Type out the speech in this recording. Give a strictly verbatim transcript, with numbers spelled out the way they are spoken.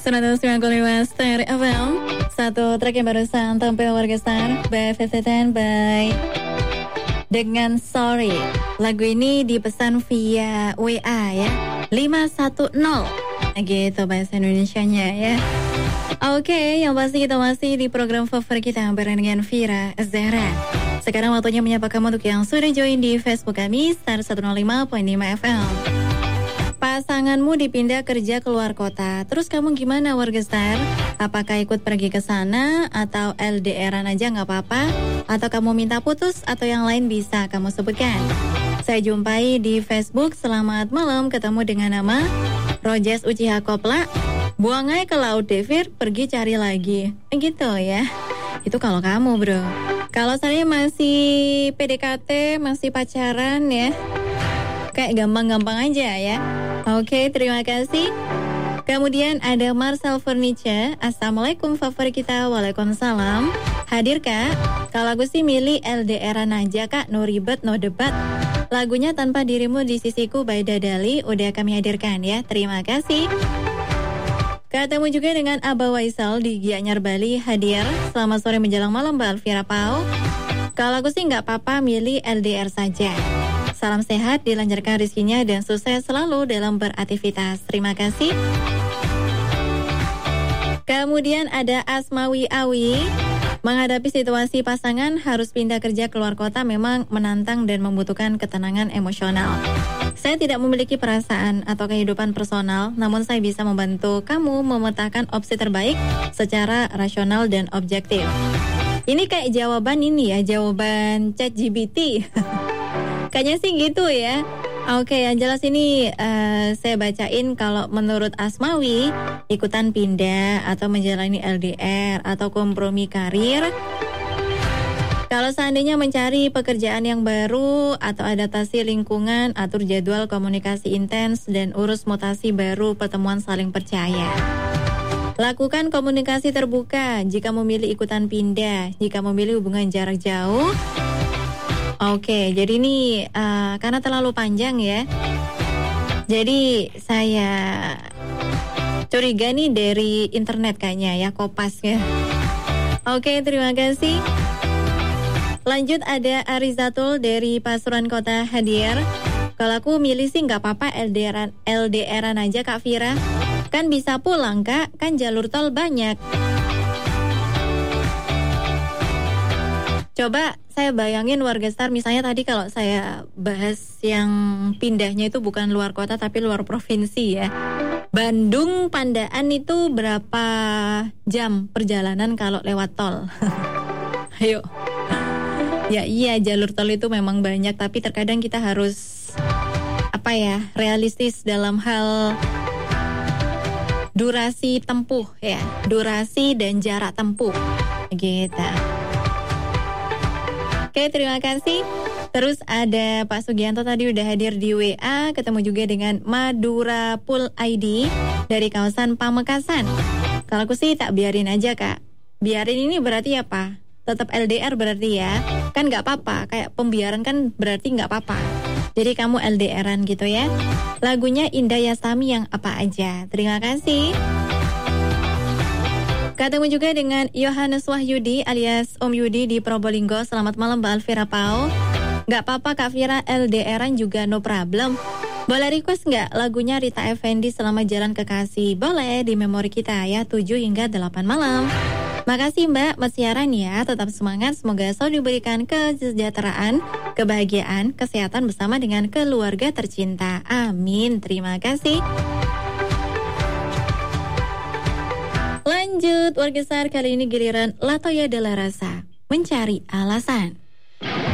seratus sembilan puluh lima Star F M. Satu track yang barusan tampil warga Star by Fifty Ten by dengan Sorry. Lagu ini dipesan via W A ya, lima satu nol gitu bahasa Indonesianya ya. Oke, okay, yang pasti kita masih di program favorit kita bareng dengan Vira Zahra. Sekarang waktunya menyapa kamu untuk yang sudah join di Facebook kami Star seratus lima koma lima F M. Pasanganmu dipindah kerja keluar kota, terus kamu gimana warga Star? Apakah ikut pergi ke sana atau L D R-an aja nggak apa-apa? Atau kamu minta putus atau yang lain bisa kamu sebutkan? Saya jumpai di Facebook. Selamat malam, ketemu dengan nama Rojes Uchiha Kopla. Buang aja ke laut Devir, pergi cari lagi. Gitu ya. Itu kalau kamu bro. Kalau saya masih P D K T, masih pacaran ya, kayak gampang-gampang aja ya. Oke, terima kasih. Kemudian ada Marcel Furniture. Assalamualaikum favorit kita. Waalaikumsalam. Hadir kak? Kalau aku sih milih L D R-an aja kak, no ribet, no debat. Lagunya Tanpa Dirimu di Sisiku by Dadali udah kami hadirkan ya. Terima kasih. Ketemu juga dengan Abah Waisal di Gianyar Bali hadir. Selamat sore menjelang malam Mbak Alvira Pau. Kalau aku sih nggak apa-apa milih L D R saja. Salam sehat, dilancarkan rezekinya dan sukses selalu dalam beraktivitas. Terima kasih. Kemudian ada Asmawi Awi. Menghadapi situasi pasangan harus pindah kerja keluar kota memang menantang dan membutuhkan ketenangan emosional. Saya tidak memiliki perasaan atau kehidupan personal, namun saya bisa membantu kamu memetakan opsi terbaik secara rasional dan objektif. Ini kayak jawaban ini ya, jawaban ChatGPT. Kayaknya sih gitu ya. Oke, yang jelas ini uh, saya bacain kalau menurut Asmawi, ikutan pindah atau menjalani L D R atau kompromi karir. Kalau seandainya mencari pekerjaan yang baru atau adaptasi lingkungan, atur jadwal komunikasi intens dan urus mutasi baru, pertemuan saling percaya. Lakukan komunikasi terbuka jika memilih ikutan pindah, jika memilih hubungan jarak jauh. Oke, jadi ini uh, karena terlalu panjang ya. Jadi saya curiga nih dari internet kayaknya ya, Kopas ya. Oke, terima kasih. Lanjut ada Arizatul dari Pasuruan Kota hadir. Kalau aku milih sih nggak apa-apa L D R-an, L D R-an aja Kak Vira. Kan bisa pulang Kak, kan jalur tol banyak. Coba saya bayangin warga Star, misalnya tadi kalau saya bahas yang pindahnya itu bukan luar kota tapi luar provinsi ya. Bandung Pandaan itu berapa jam perjalanan kalau lewat tol? Ayo. Ya iya, jalur tol itu memang banyak, tapi terkadang kita harus apa ya, realistis dalam hal durasi tempuh ya, durasi dan jarak tempuh gitu. Oke, terima kasih. Terus ada Pak Sugianto tadi udah hadir di W A. Ketemu juga dengan Madura Pool I D dari kawasan Pamekasan. Kalau aku sih tak biarin aja Kak. Biarin ini berarti apa? Tetap L D R berarti ya. Kan gak apa-apa. Kayak pembiaran kan berarti gak apa-apa. Jadi kamu L D R-an gitu ya. Lagunya Indah Yasami yang apa aja. Terima kasih. Ketemu juga dengan Yohanes Wahyudi alias Om Yudi di Probolinggo. Selamat malam Mbak Alvira Pau. Gak apa-apa Kak Vira, L D R-an juga no problem. Boleh request gak lagunya Rita Effendy Selama Jalan Kekasih? Boleh, di memori kita ya, tujuh hingga delapan malam. Makasih Mbak, siaran ya. Tetap semangat, semoga selalu diberikan kesejahteraan, kebahagiaan, kesehatan bersama dengan keluarga tercinta. Amin, terima kasih. Lanjut, warga Star, kali ini giliran Latoya Della Rasa, Mencari Alasan.